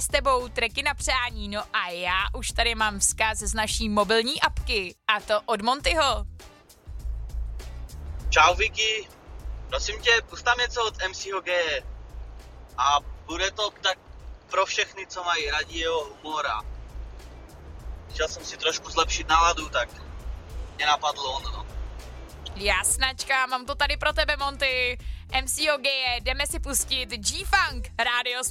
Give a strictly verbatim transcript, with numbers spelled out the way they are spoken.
s tebou tracky na přání, no a já už tady mám vzkaz z naší mobilní apky, a to od Montyho. Čau Vicky, prosím tě, pust tam něco od em cé G a bude to tak pro všechny, co mají rádi jeho humora. Chtěl jsem si trošku zlepšit náladu, tak mě napadlo ono, no. Jasnačka, mám to tady pro tebe, Monty. em cé G, jdeme si pustit G-Funk, Rádio